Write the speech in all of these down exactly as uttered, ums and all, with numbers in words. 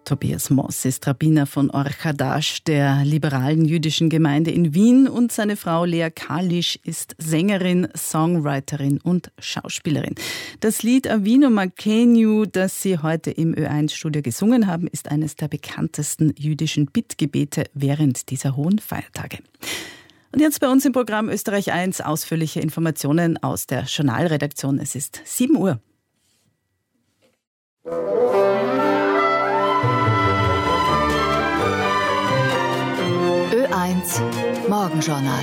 Tobias Moss ist Rabbiner von Or Hadash, der liberalen jüdischen Gemeinde in Wien, und seine Frau Lea Kalisch ist Sängerin, Songwriterin und Schauspielerin. Das Lied Avinu Malkeinu, das sie heute im Ö eins Studio gesungen haben, ist eines der bekanntesten jüdischen Bittgebete während dieser hohen Feiertage. Und jetzt bei uns im Programm Österreich eins ausführliche Informationen aus der Journalredaktion. Es ist sieben Uhr. Ö eins Morgenjournal.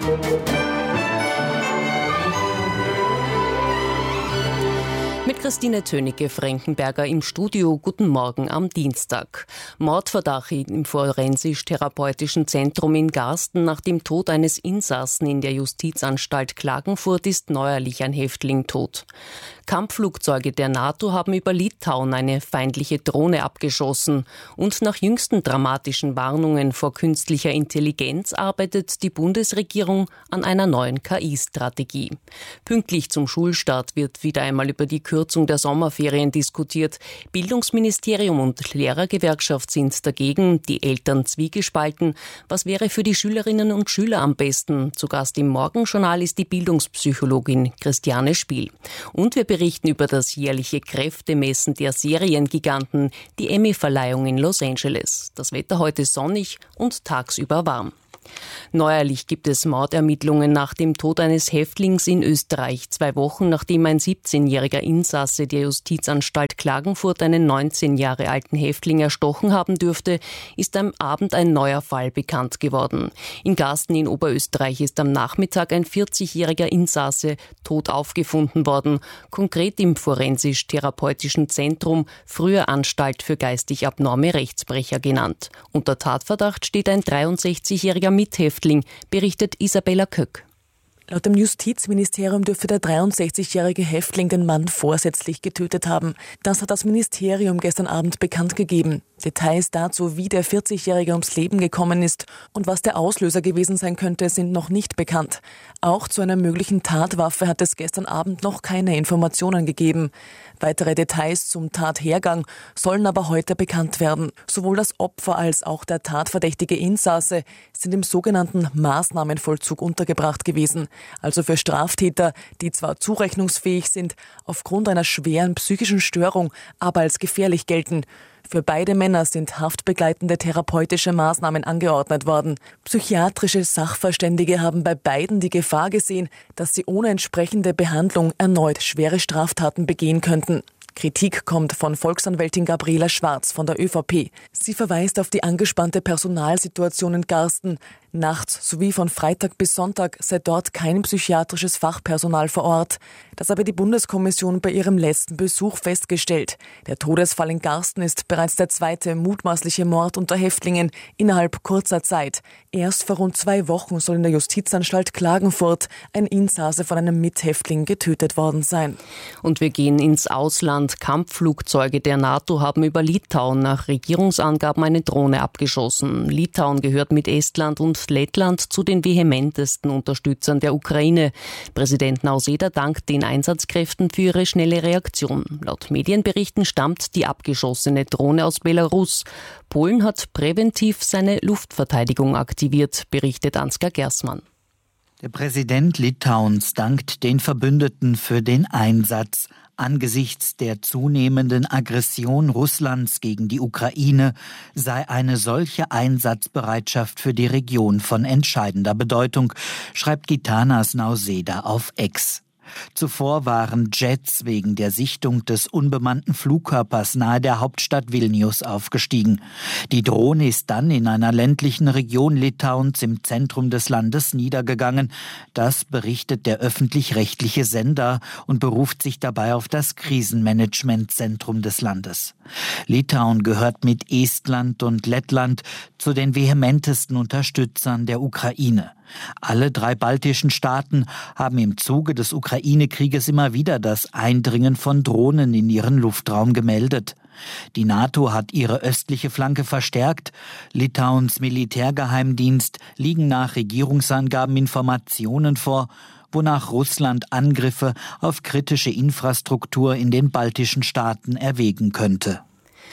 Mit Christine Tönicke-Frankenberger im Studio. Guten Morgen am Dienstag. Mordverdacht im Forensisch-Therapeutischen Zentrum in Garsten. Nach dem Tod eines Insassen in der Justizanstalt Klagenfurt ist neuerlich ein Häftling tot. Kampfflugzeuge der NATO haben über Litauen eine feindliche Drohne abgeschossen. Und nach jüngsten dramatischen Warnungen vor künstlicher Intelligenz arbeitet die Bundesregierung an einer neuen K I-Strategie. Pünktlich zum Schulstart wird wieder einmal über die Kürzung der Sommerferien diskutiert. Bildungsministerium und Lehrergewerkschaft sind dagegen, die Eltern zwiegespalten. Was wäre für die Schülerinnen und Schüler am besten? Zu Gast im Morgenjournal ist die Bildungspsychologin Christiane Spiel. Und wir berichten über das jährliche Kräftemessen der Seriengiganten, die Emmy-Verleihung in Los Angeles. Das Wetter heute sonnig und tagsüber warm. Neuerlich gibt es Mordermittlungen nach dem Tod eines Häftlings in Österreich. Zwei Wochen nachdem ein siebzehnjähriger Insasse der Justizanstalt Klagenfurt einen neunzehn Jahre alten Häftling erstochen haben dürfte, ist am Abend ein neuer Fall bekannt geworden. In Garsten in Oberösterreich ist am Nachmittag ein vierzigjähriger Insasse tot aufgefunden worden, konkret im Forensisch-Therapeutischen Zentrum, früher Anstalt für geistig abnorme Rechtsbrecher genannt. Unter Tatverdacht steht ein dreiundsechzigjähriger Mithäftling, berichtet Isabella Köck. Laut dem Justizministerium dürfte der dreiundsechzigjährige Häftling den Mann vorsätzlich getötet haben. Das hat das Ministerium gestern Abend bekannt gegeben. Details dazu, wie der vierzigjährige ums Leben gekommen ist und was der Auslöser gewesen sein könnte, sind noch nicht bekannt. Auch zu einer möglichen Tatwaffe hat es gestern Abend noch keine Informationen gegeben. Weitere Details zum Tathergang sollen aber heute bekannt werden. Sowohl das Opfer als auch der tatverdächtige Insasse sind im sogenannten Maßnahmenvollzug untergebracht gewesen. Also für Straftäter, die zwar zurechnungsfähig sind, aufgrund einer schweren psychischen Störung, aber als gefährlich gelten. Für beide Männer sind haftbegleitende therapeutische Maßnahmen angeordnet worden. Psychiatrische Sachverständige haben bei beiden die Gefahr gesehen, dass sie ohne entsprechende Behandlung erneut schwere Straftaten begehen könnten. Kritik kommt von Volksanwältin Gabriela Schwarz von der Ö V P. Sie verweist auf die angespannte Personalsituation in Garsten. Nachts sowie von Freitag bis Sonntag sei dort kein psychiatrisches Fachpersonal vor Ort. Das habe die Bundeskommission bei ihrem letzten Besuch festgestellt. Der Todesfall in Garsten ist bereits der zweite mutmaßliche Mord unter Häftlingen innerhalb kurzer Zeit. Erst vor rund zwei Wochen soll in der Justizanstalt Klagenfurt ein Insasse von einem Mithäftling getötet worden sein. Und wir gehen ins Ausland. Kampfflugzeuge der NATO haben über Litauen nach Regierungsangaben eine Drohne abgeschossen. Litauen gehört mit Estland und Lettland zu den vehementesten Unterstützern der Ukraine. Präsident Nausėda dankt den Einsatzkräften für ihre schnelle Reaktion. Laut Medienberichten stammt die abgeschossene Drohne aus Belarus. Polen hat präventiv seine Luftverteidigung aktiviert, berichtet Ansgar Gersmann. Der Präsident Litauens dankt den Verbündeten für den Einsatz. Angesichts der zunehmenden Aggression Russlands gegen die Ukraine sei eine solche Einsatzbereitschaft für die Region von entscheidender Bedeutung, schreibt Gitanas Nausėda auf X. Zuvor waren Jets wegen der Sichtung des unbemannten Flugkörpers nahe der Hauptstadt Vilnius aufgestiegen. Die Drohne ist dann in einer ländlichen Region Litauens im Zentrum des Landes niedergegangen. Das berichtet der öffentlich-rechtliche Sender und beruft sich dabei auf das Krisenmanagementzentrum des Landes. Litauen gehört mit Estland und Lettland zu den vehementesten Unterstützern der Ukraine. Alle drei baltischen Staaten haben im Zuge des Ukraine-Krieges immer wieder das Eindringen von Drohnen in ihren Luftraum gemeldet. Die NATO hat ihre östliche Flanke verstärkt. Litauens Militärgeheimdienst liegen nach Regierungsangaben Informationen vor, wonach Russland Angriffe auf kritische Infrastruktur in den baltischen Staaten erwägen könnte.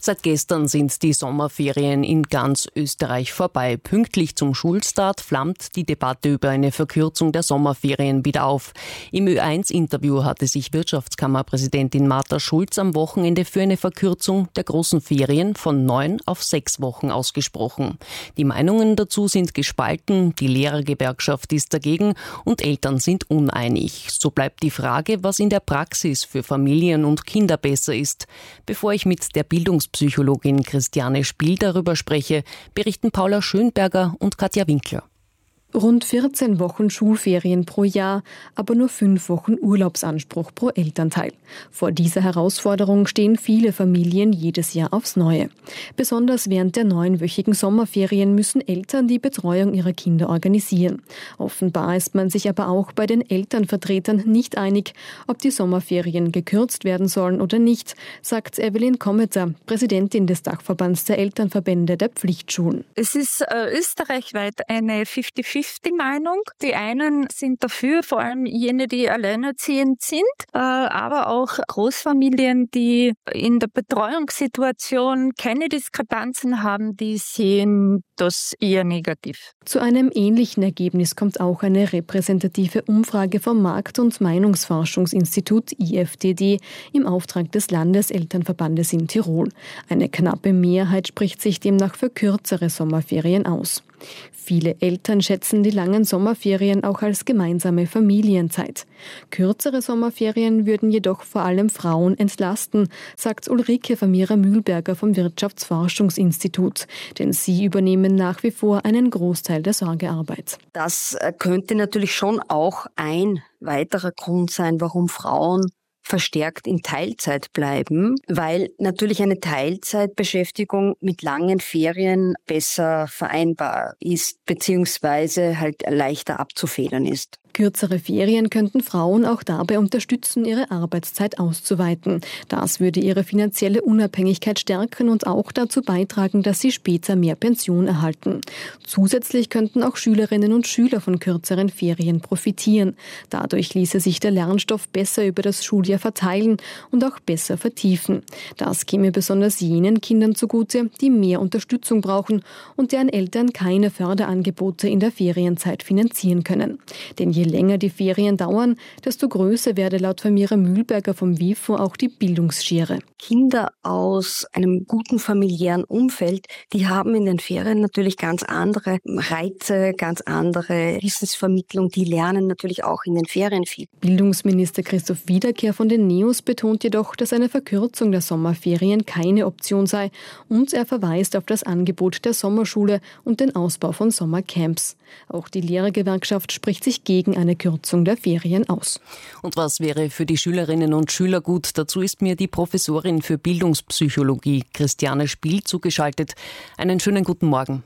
Seit gestern sind die Sommerferien in ganz Österreich vorbei. Pünktlich zum Schulstart flammt die Debatte über eine Verkürzung der Sommerferien wieder auf. Im Ö eins Interview hatte sich Wirtschaftskammerpräsidentin Martha Schulz am Wochenende für eine Verkürzung der großen Ferien von neun auf sechs Wochen ausgesprochen. Die Meinungen dazu sind gespalten, die Lehrergewerkschaft ist dagegen und Eltern sind uneinig. So bleibt die Frage, was in der Praxis für Familien und Kinder besser ist. Bevor ich mit der Bildungspsychologin Christiane Spiel darüber spreche, berichten Paula Schönberger und Katja Winkler. Rund vierzehn Wochen Schulferien pro Jahr, aber nur fünf Wochen Urlaubsanspruch pro Elternteil. Vor dieser Herausforderung stehen viele Familien jedes Jahr aufs Neue. Besonders während der neunwöchigen Sommerferien müssen Eltern die Betreuung ihrer Kinder organisieren. Offenbar ist man sich aber auch bei den Elternvertretern nicht einig, ob die Sommerferien gekürzt werden sollen oder nicht, sagt Evelyn Kommeter, Präsidentin des Dachverbands der Elternverbände der Pflichtschulen. Es ist äh, österreichweit eine fünfzig fünfzig Meinung. Die einen sind dafür, vor allem jene, die alleinerziehend sind, äh, aber auch Großfamilien, die in der Betreuungssituation keine Diskrepanzen haben, die sehen das eher negativ. Zu einem ähnlichen Ergebnis kommt auch eine repräsentative Umfrage vom Markt- und Meinungsforschungsinstitut I F D D im Auftrag des Landeselternverbandes in Tirol. Eine knappe Mehrheit spricht sich demnach für kürzere Sommerferien aus. Viele Eltern schätzen die langen Sommerferien auch als gemeinsame Familienzeit. Kürzere Sommerferien würden jedoch vor allem Frauen entlasten, sagt Ulrike Vermeer-Mühlberger vom Wirtschaftsforschungsinstitut. Denn sie übernehmen nach wie vor einen Großteil der Sorgearbeit. Das könnte natürlich schon auch ein weiterer Grund sein, warum Frauen verstärkt in Teilzeit bleiben, weil natürlich eine Teilzeitbeschäftigung mit langen Ferien besser vereinbar ist, beziehungsweise halt leichter abzufedern ist. Kürzere Ferien könnten Frauen auch dabei unterstützen, ihre Arbeitszeit auszuweiten. Das würde ihre finanzielle Unabhängigkeit stärken und auch dazu beitragen, dass sie später mehr Pension erhalten. Zusätzlich könnten auch Schülerinnen und Schüler von kürzeren Ferien profitieren. Dadurch ließe sich der Lernstoff besser über das Schuljahr verteilen und auch besser vertiefen. Das käme besonders jenen Kindern zugute, die mehr Unterstützung brauchen und deren Eltern keine Förderangebote in der Ferienzeit finanzieren können. Denn je länger die Ferien dauern, desto größer werde laut Vermeer-Mühlberger vom W I F O auch die Bildungsschere. Kinder aus einem guten familiären Umfeld, die haben in den Ferien natürlich ganz andere Reize, ganz andere Wissensvermittlung. Die lernen natürlich auch in den Ferien viel. Bildungsminister Christoph Wiederkehr von den NEOS betont jedoch, dass eine Verkürzung der Sommerferien keine Option sei und er verweist auf das Angebot der Sommerschule und den Ausbau von Sommercamps. Auch die Lehrergewerkschaft spricht sich gegen eine Kürzung der Ferien aus. Und was wäre für die Schülerinnen und Schüler gut? Dazu ist mir die Professorin für Bildungspsychologie Christiane Spiel zugeschaltet. Einen schönen guten Morgen.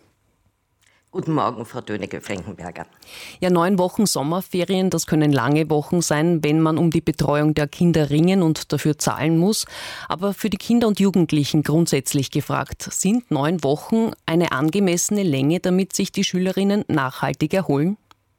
Guten Morgen, Frau Dönecke-Frankenberger. Ja, neun Wochen Sommerferien, das können lange Wochen sein, wenn man um die Betreuung der Kinder ringen und dafür zahlen muss. Aber für die Kinder und Jugendlichen grundsätzlich gefragt, sind neun Wochen eine angemessene Länge, damit sich die Schülerinnen nachhaltig erholen?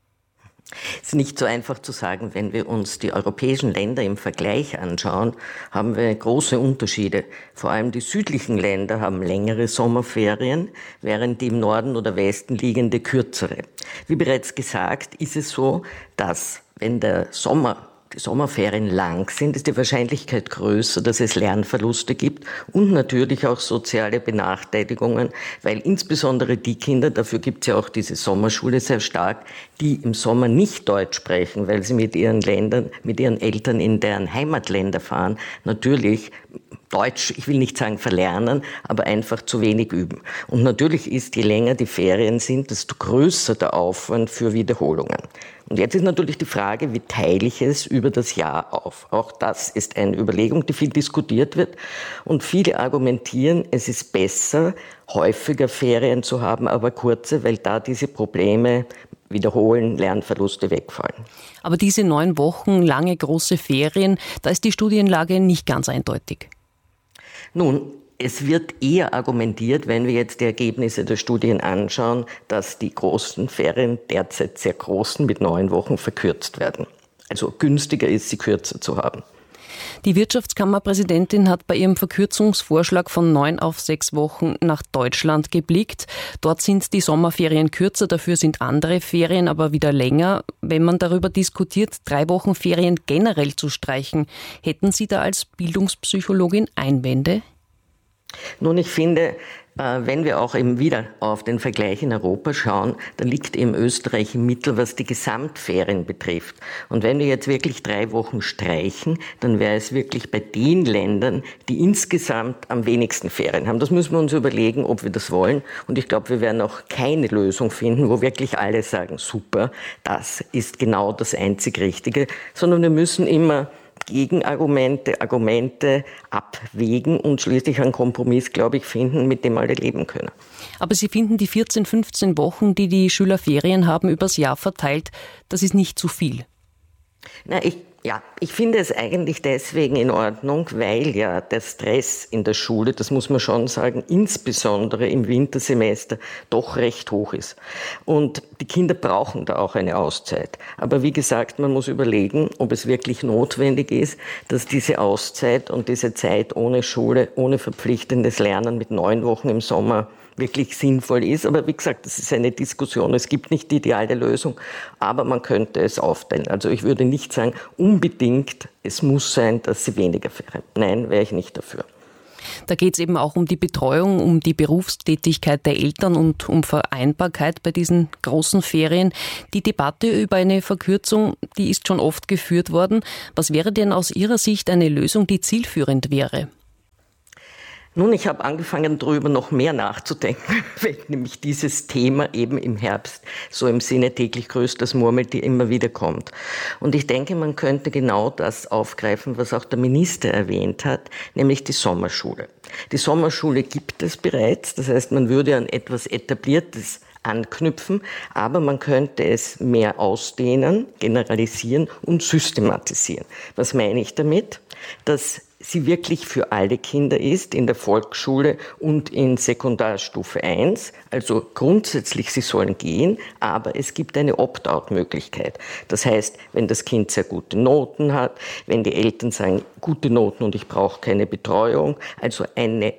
Es ist nicht so einfach zu sagen, wenn wir uns die europäischen Länder im Vergleich anschauen, haben wir große Unterschiede. Vor allem die südlichen Länder haben längere Sommerferien, während die im Norden oder Westen liegende kürzere. Wie bereits gesagt, ist es so, dass wenn der Sommer die Sommerferien lang sind, ist die Wahrscheinlichkeit größer, dass es Lernverluste gibt und natürlich auch soziale Benachteiligungen, weil insbesondere die Kinder, dafür gibt es ja auch diese Sommerschule sehr stark, die im Sommer nicht Deutsch sprechen, weil sie mit ihren Ländern, mit ihren Eltern in deren Heimatländer fahren, natürlich Deutsch, ich will nicht sagen verlernen, aber einfach zu wenig üben. Und natürlich ist, je länger die Ferien sind, desto größer der Aufwand für Wiederholungen. Und jetzt ist natürlich die Frage, wie teile ich es über das Jahr auf? Auch das ist eine Überlegung, die viel diskutiert wird. Und viele argumentieren, es ist besser, häufiger Ferien zu haben, aber kurze, weil da diese Probleme wiederholen, Lernverluste wegfallen. Aber diese neun Wochen lange große Ferien, da ist die Studienlage nicht ganz eindeutig. Nun, es wird eher argumentiert, wenn wir jetzt die Ergebnisse der Studien anschauen, dass die großen Ferien, derzeit sehr großen, mit neun Wochen verkürzt werden. Also günstiger ist, sie kürzer zu haben. Die Wirtschaftskammerpräsidentin hat bei ihrem Verkürzungsvorschlag von neun auf sechs Wochen nach Deutschland geblickt. Dort sind die Sommerferien kürzer, dafür sind andere Ferien aber wieder länger. Wenn man darüber diskutiert, drei Wochen Ferien generell zu streichen, hätten Sie da als Bildungspsychologin Einwände? Nun, ich finde, wenn wir auch eben wieder auf den Vergleich in Europa schauen, da liegt eben Österreich im Mittel, was die Gesamtferien betrifft. Und wenn wir jetzt wirklich drei Wochen streichen, dann wäre es wirklich bei den Ländern, die insgesamt am wenigsten Ferien haben. Das müssen wir uns überlegen, ob wir das wollen. Und ich glaube, wir werden auch keine Lösung finden, wo wirklich alle sagen, super, das ist genau das einzig Richtige, sondern wir müssen immer Gegenargumente, Argumente abwägen und schließlich einen Kompromiss, glaube ich, finden, mit dem alle leben können. Aber Sie finden, die vierzehn, fünfzehn Wochen, die die Schüler Ferien haben, übers Jahr verteilt, das ist nicht zu viel? Na, ich Ja, ich finde es eigentlich deswegen in Ordnung, weil ja der Stress in der Schule, das muss man schon sagen, insbesondere im Wintersemester doch recht hoch ist. Und die Kinder brauchen da auch eine Auszeit. Aber wie gesagt, man muss überlegen, ob es wirklich notwendig ist, dass diese Auszeit und diese Zeit ohne Schule, ohne verpflichtendes Lernen mit neun Wochen im Sommer wirklich sinnvoll ist. Aber wie gesagt, das ist eine Diskussion. Es gibt nicht die ideale Lösung, aber man könnte es aufteilen. Also ich würde nicht sagen, unbedingt, es muss sein, dass sie weniger Ferien. Nein, wäre ich nicht dafür. Da geht es eben auch um die Betreuung, um die Berufstätigkeit der Eltern und um Vereinbarkeit bei diesen großen Ferien. Die Debatte über eine Verkürzung, die ist schon oft geführt worden. Was wäre denn aus Ihrer Sicht eine Lösung, die zielführend wäre? Nun, ich habe angefangen, darüber noch mehr nachzudenken, weil nämlich dieses Thema eben im Herbst so im Sinne täglich grüßt das Murmeltier immer wieder kommt. Und ich denke, man könnte genau das aufgreifen, was auch der Minister erwähnt hat, nämlich die Sommerschule. Die Sommerschule gibt es bereits, das heißt, man würde an etwas Etabliertes anknüpfen, aber man könnte es mehr ausdehnen, generalisieren und systematisieren. Was meine ich damit? Dass sie wirklich für alle Kinder ist, in der Volksschule und in Sekundarstufe eins. Also grundsätzlich, sie sollen gehen, aber es gibt eine Opt-out-Möglichkeit. Das heißt, wenn das Kind sehr gute Noten hat, wenn die Eltern sagen, gute Noten und ich brauche keine Betreuung, also eine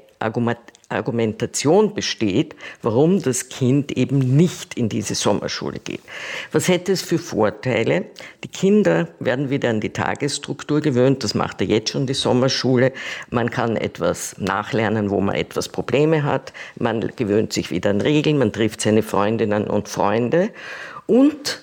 Argumentation besteht, warum das Kind eben nicht in diese Sommerschule geht. Was hätte es für Vorteile? Die Kinder werden wieder an die Tagesstruktur gewöhnt, das macht ja jetzt schon die Sommerschule. Man kann etwas nachlernen, wo man etwas Probleme hat. Man gewöhnt sich wieder an Regeln, man trifft seine Freundinnen und Freunde. Und,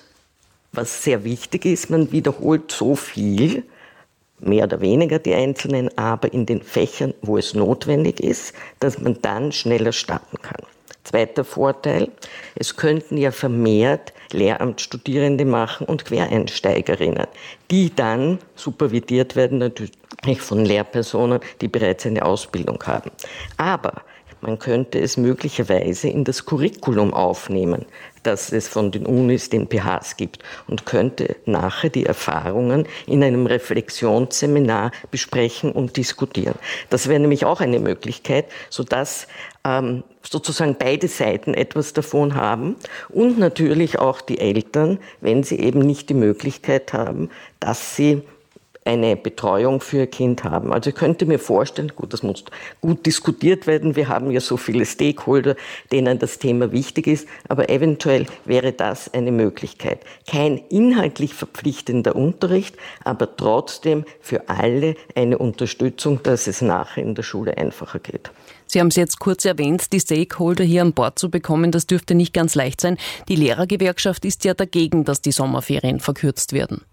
was sehr wichtig ist, man wiederholt so viel, mehr oder weniger die einzelnen, aber in den Fächern, wo es notwendig ist, dass man dann schneller starten kann. Zweiter Vorteil, es könnten ja vermehrt Lehramtsstudierende machen und Quereinsteigerinnen, die dann supervidiert werden natürlich von Lehrpersonen, die bereits eine Ausbildung haben. Aber man könnte es möglicherweise in das Curriculum aufnehmen, das es von den Unis, den P Hs gibt und könnte nachher die Erfahrungen in einem Reflexionsseminar besprechen und diskutieren. Das wäre nämlich auch eine Möglichkeit, sodass ähm, sozusagen beide Seiten etwas davon haben und natürlich auch die Eltern, wenn sie eben nicht die Möglichkeit haben, dass sie eine Betreuung für ihr Kind haben. Also ich könnte mir vorstellen, gut, das muss gut diskutiert werden, wir haben ja so viele Stakeholder, denen das Thema wichtig ist, aber eventuell wäre das eine Möglichkeit. Kein inhaltlich verpflichtender Unterricht, aber trotzdem für alle eine Unterstützung, dass es nachher in der Schule einfacher geht. Sie haben es jetzt kurz erwähnt, die Stakeholder hier an Bord zu bekommen, das dürfte nicht ganz leicht sein. Die Lehrergewerkschaft ist ja dagegen, dass die Sommerferien verkürzt werden.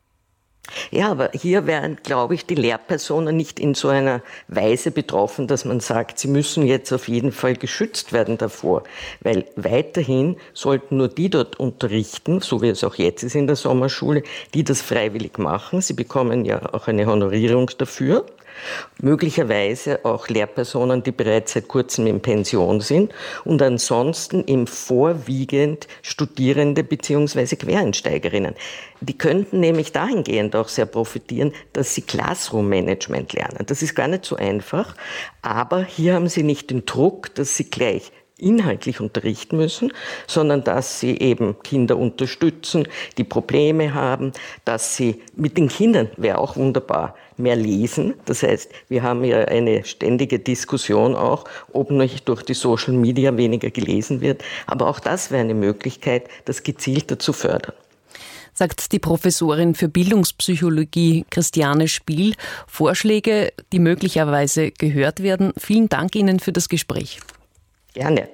Ja, aber hier wären, glaube ich, die Lehrpersonen nicht in so einer Weise betroffen, dass man sagt, sie müssen jetzt auf jeden Fall geschützt werden davor. Weil weiterhin sollten nur die dort unterrichten, so wie es auch jetzt ist in der Sommerschule, die das freiwillig machen. Sie bekommen ja auch eine Honorierung dafür. Möglicherweise auch Lehrpersonen, die bereits seit kurzem in Pension sind und ansonsten eben vorwiegend Studierende bzw. Quereinsteigerinnen. Die könnten nämlich dahingehend auch sehr profitieren, dass sie Classroom-Management lernen. Das ist gar nicht so einfach, aber hier haben sie nicht den Druck, dass sie gleich inhaltlich unterrichten müssen, sondern dass sie eben Kinder unterstützen, die Probleme haben, dass sie mit den Kindern, wäre auch wunderbar, mehr lesen. Das heißt, wir haben ja eine ständige Diskussion auch, ob nicht durch die Social Media weniger gelesen wird. Aber auch das wäre eine Möglichkeit, das gezielter zu fördern. Sagt die Professorin für Bildungspsychologie Christiane Spiel. Vorschläge, die möglicherweise gehört werden. Vielen Dank Ihnen für das Gespräch. Gerne.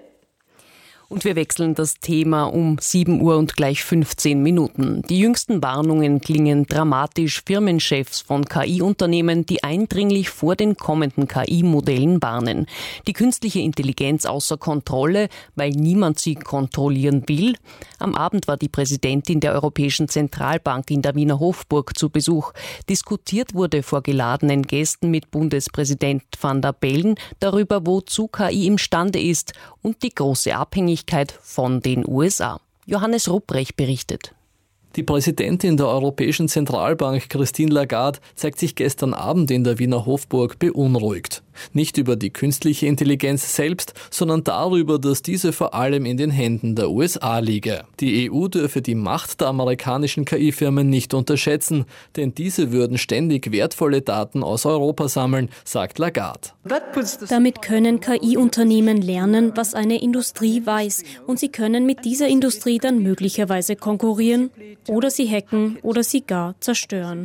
Und wir wechseln das Thema um sieben Uhr und gleich fünfzehn Minuten. Die jüngsten Warnungen klingen dramatisch. Firmenchefs von K I-Unternehmen, die eindringlich vor den kommenden K I-Modellen warnen. Die künstliche Intelligenz außer Kontrolle, weil niemand sie kontrollieren will. Am Abend war die Präsidentin der Europäischen Zentralbank in der Wiener Hofburg zu Besuch. Diskutiert wurde vor geladenen Gästen mit Bundespräsident Van der Bellen darüber, wozu K I imstande ist und die große Abhängigkeit von den U S A. Johannes Rupprecht berichtet. Die Präsidentin der Europäischen Zentralbank, Christine Lagarde, zeigt sich gestern Abend in der Wiener Hofburg beunruhigt. Nicht über die künstliche Intelligenz selbst, sondern darüber, dass diese vor allem in den Händen der U S A liege. Die E U dürfe die Macht der amerikanischen K I-Firmen nicht unterschätzen, denn diese würden ständig wertvolle Daten aus Europa sammeln, sagt Lagarde. Damit können K I-Unternehmen lernen, was eine Industrie weiß, und sie können mit dieser Industrie dann möglicherweise konkurrieren oder sie hacken oder sie gar zerstören.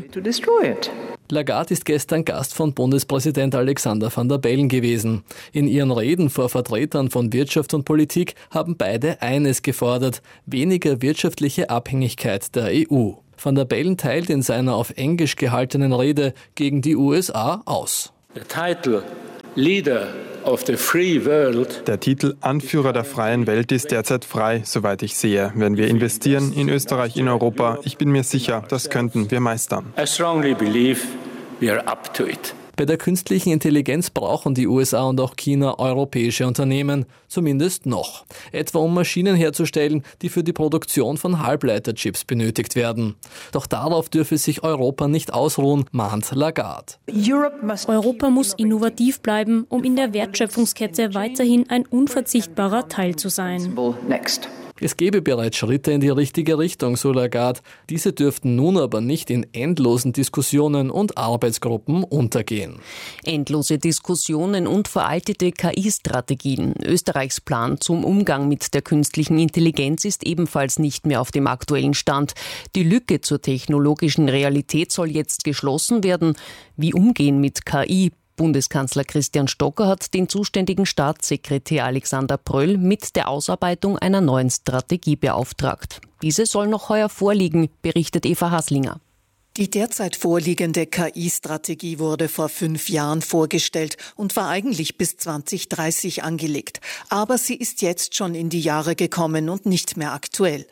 Lagarde ist gestern Gast von Bundespräsident Alexander Van der Bellen gewesen. In ihren Reden vor Vertretern von Wirtschaft und Politik haben beide eines gefordert: weniger wirtschaftliche Abhängigkeit der E U. Van der Bellen teilt in seiner auf Englisch gehaltenen Rede gegen die U S A aus. Der Titel Leader of the Free World. Der Titel Anführer der freien Welt ist derzeit frei, soweit ich sehe. Wenn wir investieren in Österreich, in Europa, ich bin mir sicher, das könnten wir meistern. I strongly believe we are up to it. Bei der künstlichen Intelligenz brauchen die U S A und auch China europäische Unternehmen, zumindest noch. Etwa um Maschinen herzustellen, die für die Produktion von Halbleiterchips benötigt werden. Doch darauf dürfe sich Europa nicht ausruhen, mahnt Lagarde. Europa muss innovativ bleiben, um in der Wertschöpfungskette weiterhin ein unverzichtbarer Teil zu sein. Es gebe bereits Schritte in die richtige Richtung, so Lagarde. Diese dürften nun aber nicht in endlosen Diskussionen und Arbeitsgruppen untergehen. Endlose Diskussionen und veraltete K I-Strategien. Österreichs Plan zum Umgang mit der künstlichen Intelligenz ist ebenfalls nicht mehr auf dem aktuellen Stand. Die Lücke zur technologischen Realität soll jetzt geschlossen werden. Wie umgehen mit K I? Bundeskanzler Christian Stocker hat den zuständigen Staatssekretär Alexander Pröll mit der Ausarbeitung einer neuen Strategie beauftragt. Diese soll noch heuer vorliegen, berichtet Eva Haslinger. Die derzeit vorliegende K I-Strategie wurde vor fünf Jahren vorgestellt und war eigentlich bis zwanzig dreißig angelegt. Aber sie ist jetzt schon in die Jahre gekommen und nicht mehr aktuell.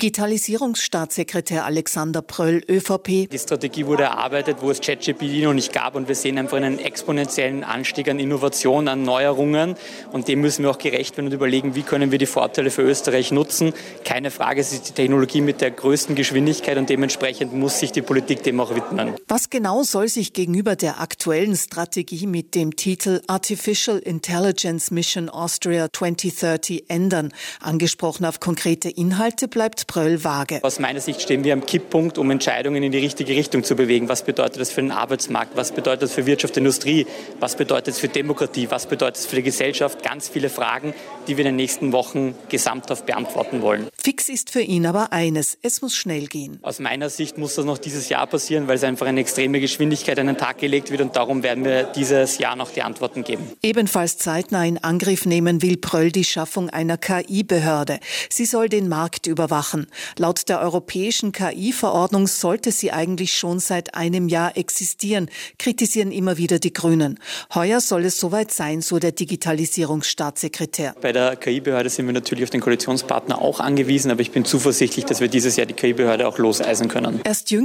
Digitalisierungsstaatssekretär Alexander Pröll, ÖVP. Die Strategie wurde erarbeitet, wo es ChatGPT noch nicht gab, und wir sehen einfach einen exponentiellen Anstieg an Innovation, an Neuerungen, und dem müssen wir auch gerecht werden und überlegen, wie können wir die Vorteile für Österreich nutzen. Keine Frage, es ist die Technologie mit der größten Geschwindigkeit und dementsprechend muss sich die Politik dem auch widmen. Was genau soll sich gegenüber der aktuellen Strategie mit dem Titel Artificial Intelligence Mission Austria zwanzig dreißig ändern? Angesprochen auf konkrete Inhalte bleibt Pröll vage. Aus meiner Sicht stehen wir am Kipppunkt, um Entscheidungen in die richtige Richtung zu bewegen. Was bedeutet das für den Arbeitsmarkt? Was bedeutet das für Wirtschaft und Industrie? Was bedeutet es für Demokratie? Was bedeutet es für die Gesellschaft? Ganz viele Fragen, die wir in den nächsten Wochen gesamthaft beantworten wollen. Fix ist für ihn aber eines: Es muss schnell gehen. Aus meiner Sicht muss das noch dieses Jahr passieren, weil es einfach eine extreme Geschwindigkeit an den Tag gelegt wird, und darum werden wir dieses Jahr noch die Antworten geben. Ebenfalls zeitnah in Angriff nehmen will Pröll die Schaffung einer K I-Behörde. Sie soll den Markt überwachen. Laut der europäischen K I-Verordnung sollte sie eigentlich schon seit einem Jahr existieren, kritisieren immer wieder die Grünen. Heuer soll es soweit sein, so der Digitalisierungsstaatssekretär. Bei der K I-Behörde sind wir natürlich auf den Koalitionspartner auch angewiesen, aber ich bin zuversichtlich, dass wir dieses Jahr die K I-Behörde auch loseisen können. Erst jüngst haben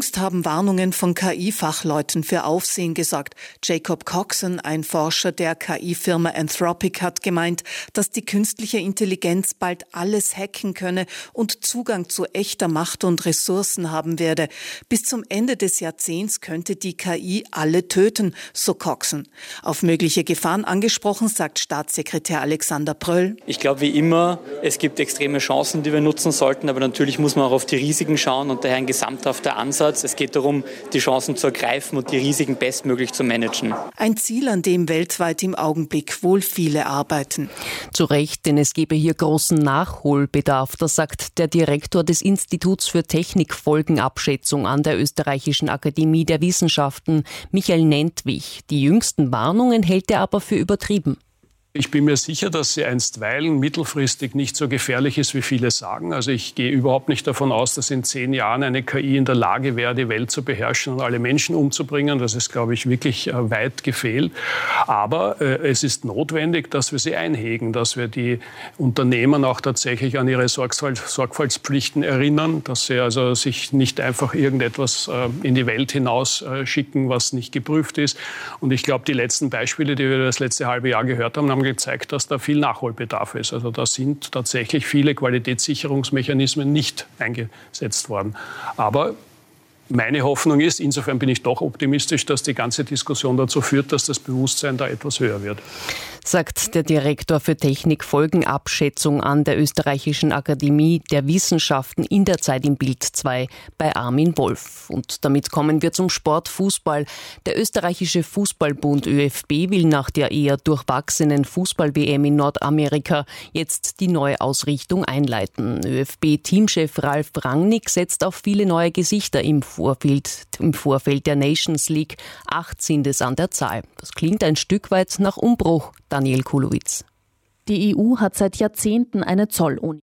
haben Warnungen von K I-Fachleuten für Aufsehen gesorgt. Jacob Coxon, ein Forscher der K I-Firma Anthropic, hat gemeint, dass die künstliche Intelligenz bald alles hacken könne und Zugang zu echter Macht und Ressourcen haben werde. Bis zum Ende des Jahrzehnts könnte die K I alle töten, so Coxon. Auf mögliche Gefahren angesprochen, sagt Staatssekretär Alexander Pröll. Ich glaube, wie immer, es gibt extreme Chancen, die wir nutzen sollten, aber natürlich muss man auch auf die Risiken schauen und daher ein gesamthafter Ansatz. Es geht darum, die Chancen zu ergreifen und die Risiken bestmöglich zu managen. Ein Ziel, an dem weltweit im Augenblick wohl viele arbeiten. Zu Recht, denn es gebe hier großen Nachholbedarf. Das sagt der Direktor des Instituts für Technikfolgenabschätzung an der Österreichischen Akademie der Wissenschaften, Michael Nentwich. Die jüngsten Warnungen hält er aber für übertrieben. Ich bin mir sicher, dass sie einstweilen mittelfristig nicht so gefährlich ist, wie viele sagen. Also ich gehe überhaupt nicht davon aus, dass in zehn Jahren eine K I in der Lage wäre, die Welt zu beherrschen und alle Menschen umzubringen. Das ist, glaube ich, wirklich äh, weit gefehlt. Aber äh, es ist notwendig, dass wir sie einhegen, dass wir die Unternehmen auch tatsächlich an ihre Sorgfalt, Sorgfaltspflichten erinnern, dass sie also sich nicht einfach irgendetwas äh, in die Welt hinaus äh, schicken, was nicht geprüft ist. Und ich glaube, die letzten Beispiele, die wir das letzte halbe Jahr gehört haben, haben gezeigt, dass da viel Nachholbedarf ist. Also da sind tatsächlich viele Qualitätssicherungsmechanismen nicht eingesetzt worden. Aber meine Hoffnung ist, insofern bin ich doch optimistisch, dass die ganze Diskussion dazu führt, dass das Bewusstsein da etwas höher wird. Sagt der Direktor für Technikfolgenabschätzung an der Österreichischen Akademie der Wissenschaften in der Zeit im Bild zwei bei Armin Wolf. Und damit kommen wir zum Sport Fußball. Der österreichische Fußballbund Ö F B will nach der eher durchwachsenen Fußball-W M in Nordamerika jetzt die neue Ausrichtung einleiten. Ö F B-Teamchef Ralf Rangnick setzt auf viele neue Gesichter im Vorfeld, im Vorfeld der Nations League. Acht sind es an der Zahl. Das klingt ein Stück weit nach Umbruch. Daniel Kulowitz. Die E U hat seit Jahrzehnten eine Zollunion.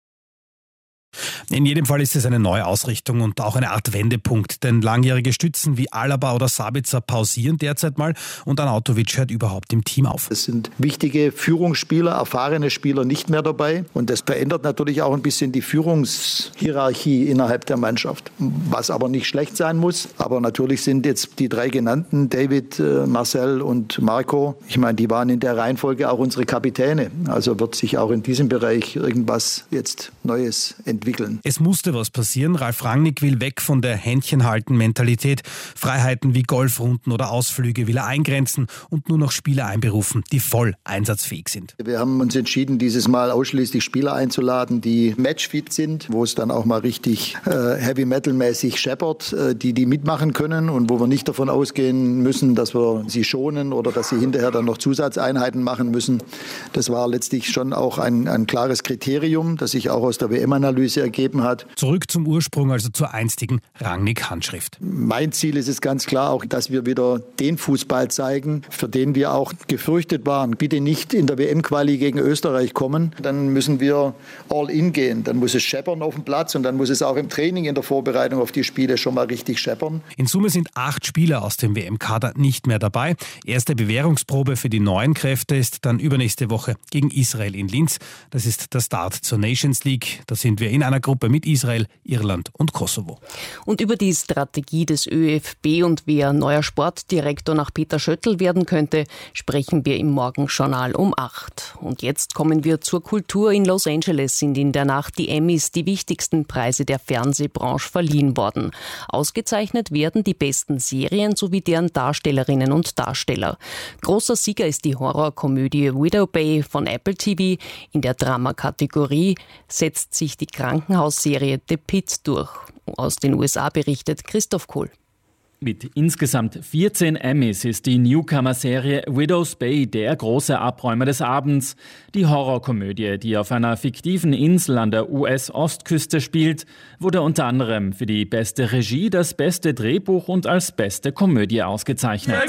In jedem Fall ist es eine neue Ausrichtung und auch eine Art Wendepunkt, denn langjährige Stützen wie Alaba oder Sabitzer pausieren derzeit mal und Arnautovic hört überhaupt im Team auf. Es sind wichtige Führungsspieler, erfahrene Spieler nicht mehr dabei und das verändert natürlich auch ein bisschen die Führungshierarchie innerhalb der Mannschaft, was aber nicht schlecht sein muss. Aber natürlich sind jetzt die drei genannten, David, Marcel und Marco, ich meine, die waren in der Reihenfolge auch unsere Kapitäne. Also wird sich auch in diesem Bereich irgendwas jetzt Neues entwickeln. Es musste was passieren. Ralf Rangnick will weg von der Händchenhalten-Mentalität. Freiheiten wie Golfrunden oder Ausflüge will er eingrenzen und nur noch Spieler einberufen, die voll einsatzfähig sind. Wir haben uns entschieden, dieses Mal ausschließlich Spieler einzuladen, die matchfit sind, wo es dann auch mal richtig äh, Heavy-Metal-mäßig scheppert, äh, die die mitmachen können und wo wir nicht davon ausgehen müssen, dass wir sie schonen oder dass sie hinterher dann noch Zusatzeinheiten machen müssen. Das war letztlich schon auch ein, ein klares Kriterium, das sich auch aus der W M-Analyse ergeben hat. Zurück zum Ursprung, also zur einstigen Rangnick-Handschrift. Mein Ziel ist es ganz klar auch, dass wir wieder den Fußball zeigen, für den wir auch gefürchtet waren. Bitte nicht in der W M-Quali gegen Österreich kommen, dann müssen wir all in gehen. Dann muss es scheppern auf dem Platz und dann muss es auch im Training in der Vorbereitung auf die Spiele schon mal richtig scheppern. In Summe sind acht Spieler aus dem W M-Kader nicht mehr dabei. Erste Bewährungsprobe für die neuen Kräfte ist dann übernächste Woche gegen Israel in Linz. Das ist der Start zur Nations League. Da sind wir in einer Gruppe mit Israel, Irland und Kosovo. Und über die Strategie des Ö F B und wer neuer Sportdirektor nach Peter Schöttl werden könnte, sprechen wir im Morgenjournal um acht. Und jetzt kommen wir zur Kultur. In Los Angeles sind in der Nacht die Emmys, die wichtigsten Preise der Fernsehbranche, verliehen worden. Ausgezeichnet werden die besten Serien sowie deren Darstellerinnen und Darsteller. Großer Sieger ist die Horrorkomödie Widow Bay von Apple T V. In der Drama-Kategorie setzt sich die Krankenhausserie The Pit durch. Aus den U S A berichtet Christoph Kohl. Mit insgesamt vierzehn Emmys ist die Newcomer-Serie Widow's Bay der große Abräumer des Abends. Die Horrorkomödie, die auf einer fiktiven Insel an der U S-Ostküste spielt, wurde unter anderem für die beste Regie, das beste Drehbuch und als beste Komödie ausgezeichnet.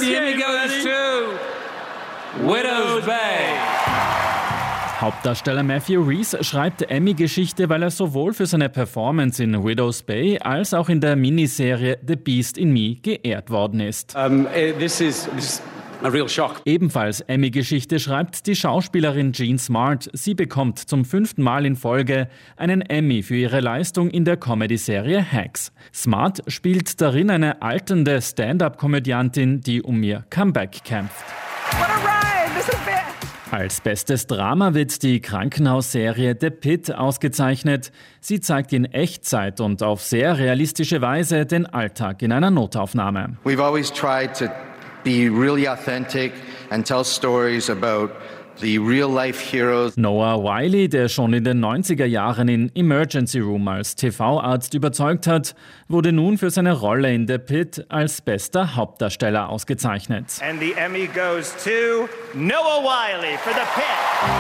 Widow's Bay. Hauptdarsteller Matthew Rhys schreibt Emmy-Geschichte, weil er sowohl für seine Performance in Widow's Bay als auch in der Miniserie The Beast in Me geehrt worden ist. Um, this is, this A real shock. Ebenfalls Emmy-Geschichte schreibt die Schauspielerin Jean Smart. Sie bekommt zum fünften Mal in Folge einen Emmy für ihre Leistung in der Comedy-Serie Hacks. Smart spielt darin eine alternde Stand-up-Komödiantin, die um ihr Comeback kämpft. What a ride! This is bad. Als bestes Drama wird die Krankenhausserie The Pit ausgezeichnet. Sie zeigt in Echtzeit und auf sehr realistische Weise den Alltag in einer Notaufnahme. We've always tried to be really authentic and tell stories about the real-life heroes. Noah Wiley, der schon in den neunziger Jahren in Emergency Room als T V-Arzt überzeugt hat, wurde nun für seine Rolle in The Pit als bester Hauptdarsteller ausgezeichnet. And the Emmy goes to Noah Wiley for The Pit.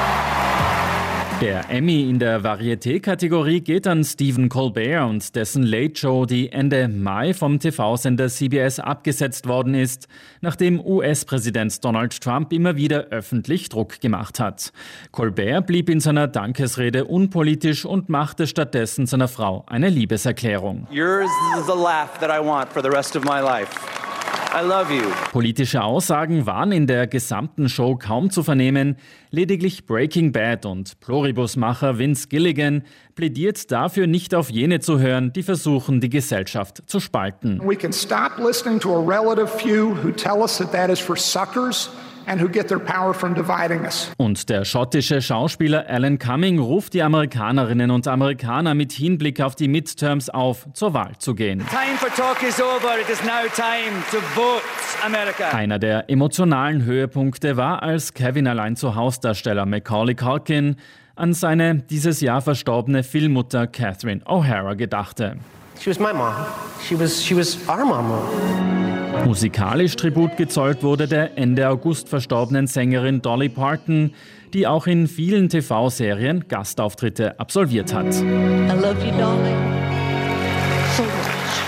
Der Emmy in der Varieté-Kategorie geht an Stephen Colbert und dessen Late Show, die Ende Mai vom T V-Sender C B S abgesetzt worden ist, nachdem U S-Präsident Donald Trump immer wieder öffentlich Druck gemacht hat. Colbert blieb in seiner Dankesrede unpolitisch und machte stattdessen seiner Frau eine Liebeserklärung. Yours is the laugh that I want for the rest of my life. I love you. Politische Aussagen waren in der gesamten Show kaum zu vernehmen. Lediglich Breaking Bad und Pluribus-Macher Vince Gilligan plädiert dafür, nicht auf jene zu hören, die versuchen, die Gesellschaft zu spalten. We can stop listening to a relative few who tell us that that is for suckers and who get their power from dividing us. Und der schottische Schauspieler Alan Cumming ruft die Amerikanerinnen und Amerikaner mit Hinblick auf die Midterms auf, zur Wahl zu gehen. Time for talk is over. It is now time to vote, America. Einer der emotionalen Höhepunkte war, als Kevin allein zu Hausdarsteller Macaulay Culkin an seine dieses Jahr verstorbene Filmmutter Catherine O'Hara gedachte. She was my mom. She was, she was our mama. Musikalisch Tribut gezollt wurde der Ende August verstorbenen Sängerin Dolly Parton, die auch in vielen T V-Serien Gastauftritte absolviert hat. I love you, Dolly. So much.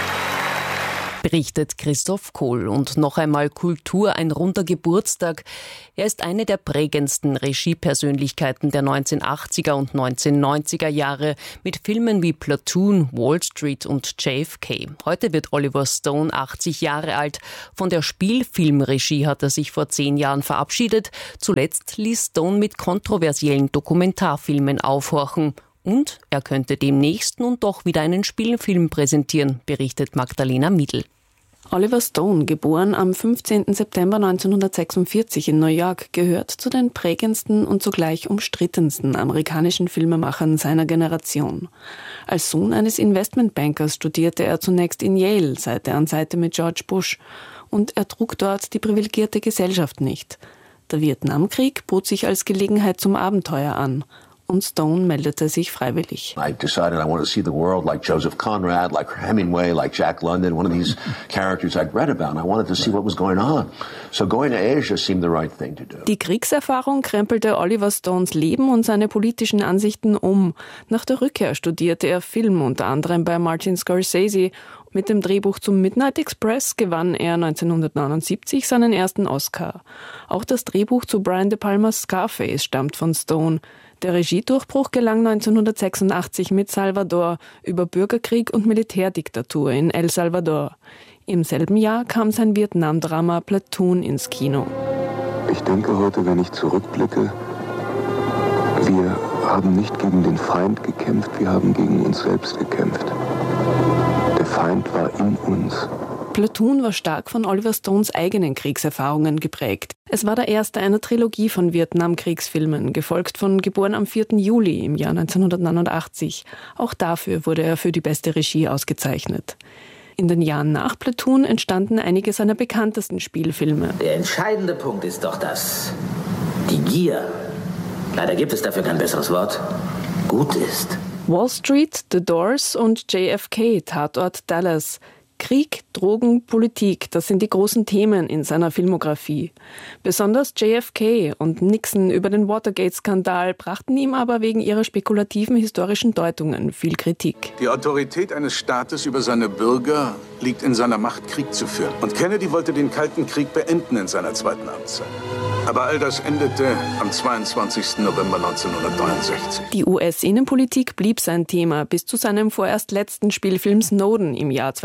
Berichtet Christoph Kohl. Und noch einmal Kultur, ein runder Geburtstag. Er ist eine der prägendsten Regiepersönlichkeiten der neunzehnhundertachtziger und neunzehnhundertneunziger Jahre mit Filmen wie Platoon, Wall Street und J F K. Heute wird Oliver Stone achtzig Jahre alt. Von der Spielfilmregie hat er sich vor zehn Jahren verabschiedet. Zuletzt ließ Stone mit kontroversiellen Dokumentarfilmen aufhorchen. Und er könnte demnächst nun doch wieder einen Spielfilm präsentieren, berichtet Magdalena Miedl. Oliver Stone, geboren am fünfzehnten September neunzehnhundertsechsundvierzig in New York, gehört zu den prägendsten und zugleich umstrittensten amerikanischen Filmemachern seiner Generation. Als Sohn eines Investmentbankers studierte er zunächst in Yale, Seite an Seite mit George Bush, und er trug dort die privilegierte Gesellschaft nicht. Der Vietnamkrieg bot sich als Gelegenheit zum Abenteuer an. Und Stone meldete sich freiwillig. I decided I wanted to see the world like Joseph Conrad, like Hemingway, like Jack London, one of these characters I'd read about, and I wanted to see what was going on. So going to Asia seemed the right thing to do. Die Kriegserfahrung krempelte Oliver Stones Leben und seine politischen Ansichten um. Nach der Rückkehr studierte er Film, unter anderem bei Martin Scorsese. Mit dem Drehbuch zum Midnight Express gewann er neunzehnhundertneunundsiebzig seinen ersten Oscar. Auch das Drehbuch zu Brian De Palmas Scarface stammt von Stone. Der Regiedurchbruch gelang neunzehnhundertsechsundachtzig mit Salvador über Bürgerkrieg und Militärdiktatur in El Salvador. Im selben Jahr kam sein Vietnam-Drama Platoon ins Kino. Ich denke heute, wenn ich zurückblicke, wir haben nicht gegen den Feind gekämpft, wir haben gegen uns selbst gekämpft. Der Feind war in uns. Platoon war stark von Oliver Stones eigenen Kriegserfahrungen geprägt. Es war der erste einer Trilogie von Vietnamkriegsfilmen, gefolgt von Geboren am vierten Juli im Jahr neunzehnhundertneunundachtzig. Auch dafür wurde er für die beste Regie ausgezeichnet. In den Jahren nach Platoon entstanden einige seiner bekanntesten Spielfilme. Der entscheidende Punkt ist doch das: die Gier, leider gibt es dafür kein besseres Wort, gut ist. Wall Street, The Doors und J F K, Tatort Dallas. Krieg, Drogen, Politik, das sind die großen Themen in seiner Filmografie. Besonders J F K und Nixon über den Watergate-Skandal brachten ihm aber wegen ihrer spekulativen historischen Deutungen viel Kritik. Die Autorität eines Staates über seine Bürger liegt in seiner Macht, Krieg zu führen. Und Kennedy wollte den Kalten Krieg beenden in seiner zweiten Amtszeit. Aber all das endete am zweiundzwanzigsten November neunzehnhundertdreiundsechzig. Die U S-Innenpolitik blieb sein Thema bis zu seinem vorerst letzten Spielfilm Snowden im Jahr zweitausendsechs.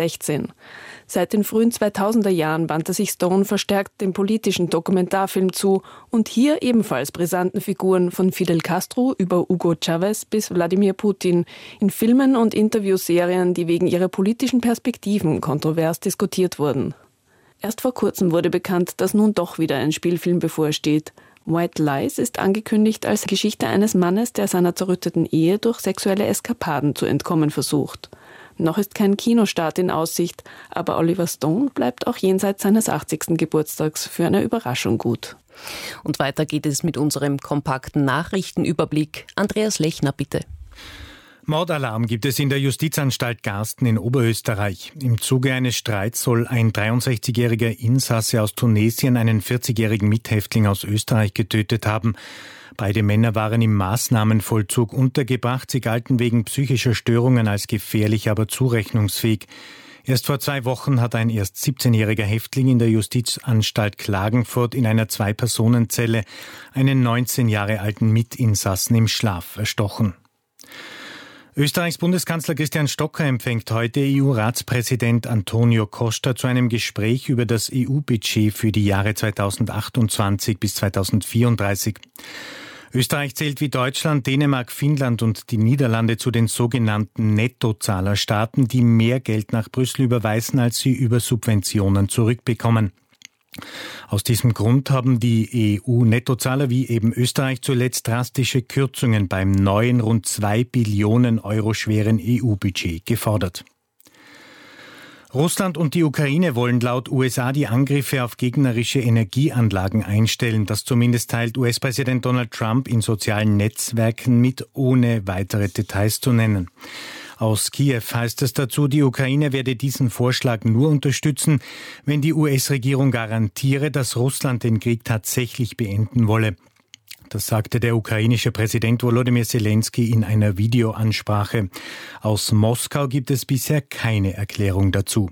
zweitausendsechzehn. Seit den frühen zweitausender Jahren wandte sich Stone verstärkt dem politischen Dokumentarfilm zu und hier ebenfalls brisanten Figuren von Fidel Castro über Hugo Chavez bis Wladimir Putin in Filmen und Interviewserien, die wegen ihrer politischen Perspektiven kontrovers diskutiert wurden. Erst vor kurzem wurde bekannt, dass nun doch wieder ein Spielfilm bevorsteht. White Lies ist angekündigt als Geschichte eines Mannes, der seiner zerrütteten Ehe durch sexuelle Eskapaden zu entkommen versucht. Noch ist kein Kinostart in Aussicht, aber Oliver Stone bleibt auch jenseits seines achtzigsten Geburtstags für eine Überraschung gut. Und weiter geht es mit unserem kompakten Nachrichtenüberblick. Andreas Lechner, bitte. Mordalarm gibt es in der Justizanstalt Garsten in Oberösterreich. Im Zuge eines Streits soll ein dreiundsechzigjähriger Insasse aus Tunesien einen vierzigjährigen Mithäftling aus Österreich getötet haben. Beide Männer waren im Maßnahmenvollzug untergebracht. Sie galten wegen psychischer Störungen als gefährlich, aber zurechnungsfähig. Erst vor zwei Wochen hat ein erst siebzehnjähriger Häftling in der Justizanstalt Klagenfurt in einer Zwei-Personen-Zelle einen neunzehn Jahre alten Mitinsassen im Schlaf erstochen. Österreichs Bundeskanzler Christian Stocker empfängt heute E U-Ratspräsident Antonio Costa zu einem Gespräch über das E U-Budget für die Jahre zweitausendachtundzwanzig bis zweitausendvierunddreißig. Österreich zählt wie Deutschland, Dänemark, Finnland und die Niederlande zu den sogenannten Nettozahlerstaaten, die mehr Geld nach Brüssel überweisen, als sie über Subventionen zurückbekommen. Aus diesem Grund haben die E U-Nettozahler wie eben Österreich zuletzt drastische Kürzungen beim neuen, rund zwei Billionen Euro schweren E U-Budget gefordert. Russland und die Ukraine wollen laut U S A die Angriffe auf gegnerische Energieanlagen einstellen. Das zumindest teilt U S-Präsident Donald Trump in sozialen Netzwerken mit, ohne weitere Details zu nennen. Aus Kiew heißt es dazu, die Ukraine werde diesen Vorschlag nur unterstützen, wenn die U S-Regierung garantiere, dass Russland den Krieg tatsächlich beenden wolle. Das sagte der ukrainische Präsident Volodymyr Zelensky in einer Videoansprache. Aus Moskau gibt es bisher keine Erklärung dazu.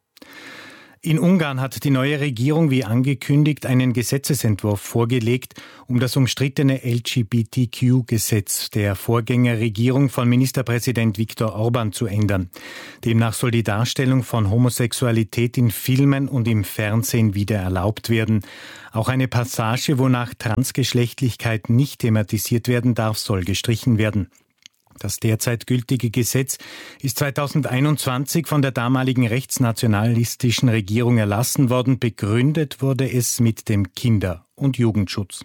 In Ungarn hat die neue Regierung, wie angekündigt, einen Gesetzesentwurf vorgelegt, um das umstrittene L G B T Q-Gesetz der Vorgängerregierung von Ministerpräsident Viktor Orban zu ändern. Demnach soll die Darstellung von Homosexualität in Filmen und im Fernsehen wieder erlaubt werden. Auch eine Passage, wonach Transgeschlechtlichkeit nicht thematisiert werden darf, soll gestrichen werden. Das derzeit gültige Gesetz ist zweitausendeinundzwanzig von der damaligen rechtsnationalistischen Regierung erlassen worden. Begründet wurde es mit dem Kinder- und Jugendschutz.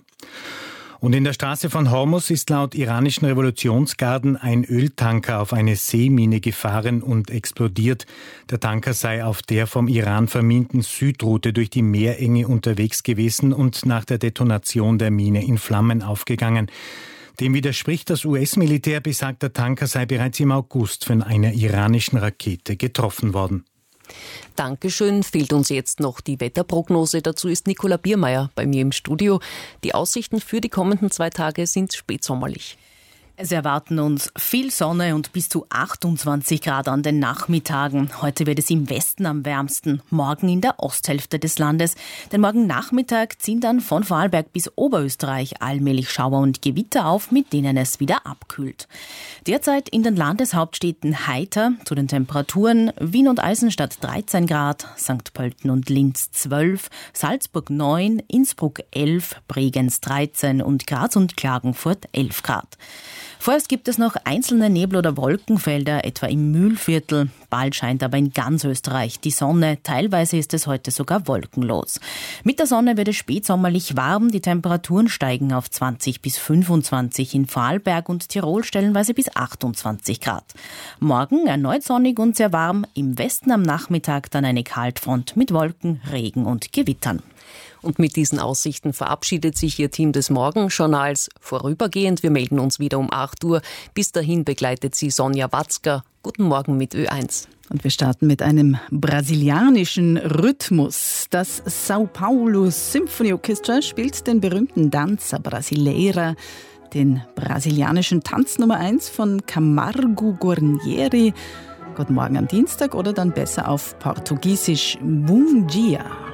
Und in der Straße von Hormuz ist laut iranischen Revolutionsgarden ein Öltanker auf eine Seemine gefahren und explodiert. Der Tanker sei auf der vom Iran verminten Südroute durch die Meerenge unterwegs gewesen und nach der Detonation der Mine in Flammen aufgegangen. Dem widerspricht das U S-Militär, besagt, der Tanker sei bereits im August von einer iranischen Rakete getroffen worden. Dankeschön. Fehlt uns jetzt noch die Wetterprognose. Dazu ist Nicola Biermeier bei mir im Studio. Die Aussichten für die kommenden zwei Tage sind spätsommerlich. Es erwarten uns viel Sonne und bis zu achtundzwanzig Grad an den Nachmittagen. Heute wird es im Westen am wärmsten, morgen in der Osthälfte des Landes. Denn morgen Nachmittag ziehen dann von Vorarlberg bis Oberösterreich allmählich Schauer und Gewitter auf, mit denen es wieder abkühlt. Derzeit in den Landeshauptstädten heiter, zu den Temperaturen: Wien und Eisenstadt dreizehn Grad, Sankt Pölten und Linz zwölf, Salzburg neun, Innsbruck elf, Bregenz dreizehn und Graz und Klagenfurt elf Grad. Vorerst gibt es noch einzelne Nebel- oder Wolkenfelder, etwa im Mühlviertel. Bald scheint aber in ganz Österreich die Sonne. Teilweise ist es heute sogar wolkenlos. Mit der Sonne wird es spätsommerlich warm. Die Temperaturen steigen auf zwanzig bis fünfundzwanzig, in Vorarlberg und Tirol stellenweise bis achtundzwanzig Grad. Morgen erneut sonnig und sehr warm. Im Westen am Nachmittag dann eine Kaltfront mit Wolken, Regen und Gewittern. Und mit diesen Aussichten verabschiedet sich Ihr Team des Morgenjournals vorübergehend. Wir melden uns wieder um acht Uhr. Bis dahin begleitet Sie Sonja Watzker. Guten Morgen mit Ö eins. Und wir starten mit einem brasilianischen Rhythmus. Das São Paulo Symphony Orchestra spielt den berühmten Danza Brasileira, den brasilianischen Tanz Nummer eins von Camargo Guarnieri. Guten Morgen am Dienstag oder dann besser auf Portugiesisch Bom dia.